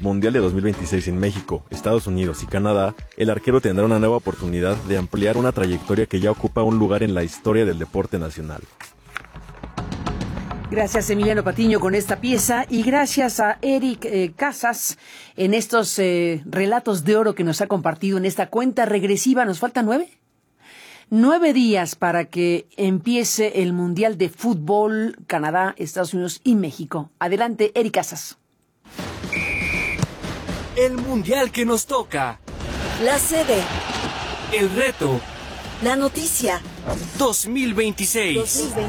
Mundial de 2026 en México, Estados Unidos y Canadá, el arquero tendrá una nueva oportunidad de ampliar una trayectoria que ya ocupa un lugar en la historia del deporte nacional. Gracias, Emiliano Patiño, con esta pieza, y gracias a Eric Casas en estos relatos de oro que nos ha compartido en esta cuenta regresiva. ¿Nos faltan 9 días para que empiece el Mundial de Fútbol, Canadá, Estados Unidos y México? Adelante, Eric Casas. El Mundial que nos toca. La sede. El reto. La noticia. 2026.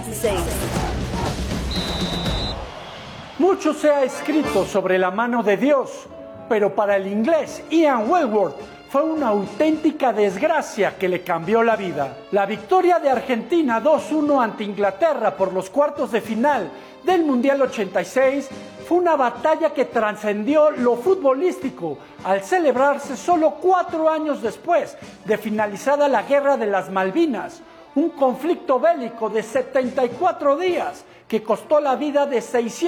Mucho se ha escrito sobre la mano de Dios, pero para el inglés Ian Wellworth fue una auténtica desgracia que le cambió la vida. La victoria de Argentina 2-1 ante Inglaterra por los cuartos de final del Mundial 86 fue una batalla que trascendió lo futbolístico al celebrarse solo 4 años después de finalizada la Guerra de las Malvinas, un conflicto bélico de 74 días que costó la vida de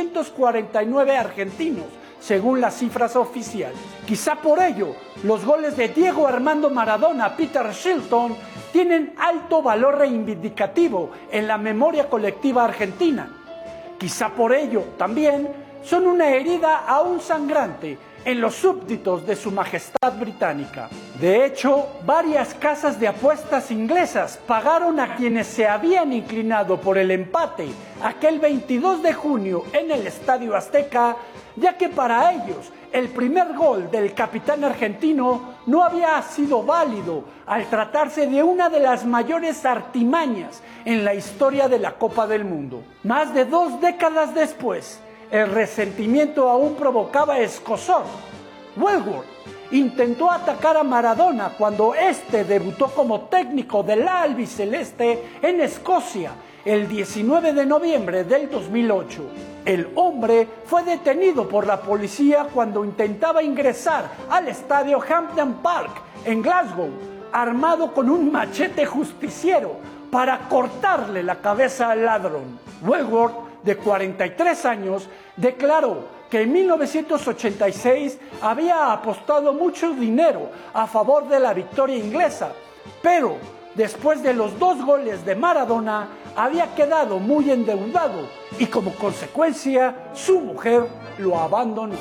649 argentinos, según las cifras oficiales. Quizá por ello, los goles de Diego Armando Maradona, Peter Shilton, tienen alto valor reivindicativo en la memoria colectiva argentina. Quizá por ello, también, son una herida aún sangrante en los súbditos de su majestad británica. De hecho, varias casas de apuestas inglesas pagaron a quienes se habían inclinado por el empate aquel 22 de junio en el Estadio Azteca, ya que para ellos el primer gol del capitán argentino no había sido válido al tratarse de una de las mayores artimañas en la historia de la Copa del Mundo. Más de 2 décadas después, el resentimiento aún provocaba escozor. Wellworth intentó atacar a Maradona cuando éste debutó como técnico del albiceleste en Escocia el 19 de noviembre del 2008. El hombre fue detenido por la policía cuando intentaba ingresar al estadio Hampden Park en Glasgow, armado con un machete justiciero para cortarle la cabeza al ladrón. Wellworth, de 43 años, declaró que en 1986 había apostado mucho dinero a favor de la victoria inglesa, pero después de los 2 goles de Maradona había quedado muy endeudado y como consecuencia su mujer lo abandonó.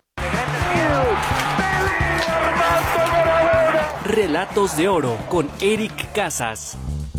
Relatos de oro con Eric Casas.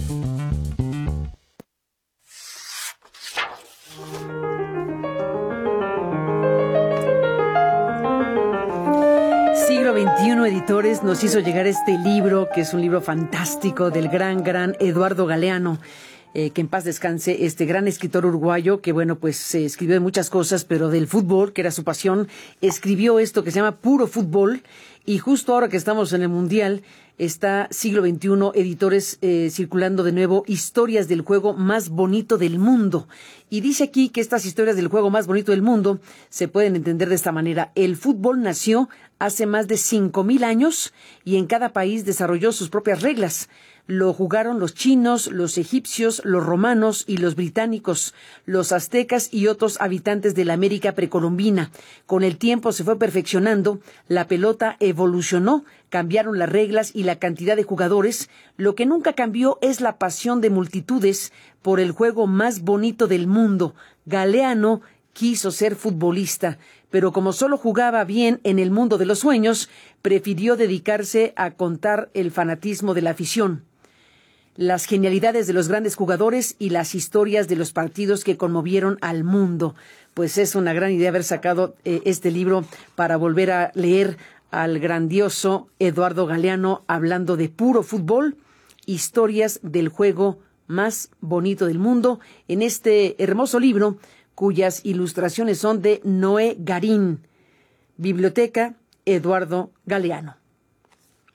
Siglo XXI Editores nos hizo llegar este libro, que es un libro fantástico del gran Eduardo Galeano, que en paz descanse, este gran escritor uruguayo que, bueno, pues escribió de muchas cosas, pero del fútbol, que era su pasión, escribió esto que se llama Puro Fútbol, y justo ahora que estamos en el Mundial, está Siglo XXI Editores circulando de nuevo historias del juego más bonito del mundo. Y dice aquí que estas historias del juego más bonito del mundo se pueden entender de esta manera. El fútbol nació hace más de 5,000 años y en cada país desarrolló sus propias reglas. Lo jugaron los chinos, los egipcios, los romanos y los británicos, los aztecas y otros habitantes de la América precolombina. Con el tiempo se fue perfeccionando, la pelota evolucionó, cambiaron las reglas y la cantidad de jugadores. Lo que nunca cambió es la pasión de multitudes por el juego más bonito del mundo. Galeano quiso ser futbolista, pero como solo jugaba bien en el mundo de los sueños, prefirió dedicarse a contar el fanatismo de la afición, las genialidades de los grandes jugadores y las historias de los partidos que conmovieron al mundo. Pues es una gran idea haber sacado este libro para volver a leer al grandioso Eduardo Galeano hablando de puro fútbol, historias del juego más bonito del mundo, en este hermoso libro cuyas ilustraciones son de Noé Garín. Biblioteca Eduardo Galeano.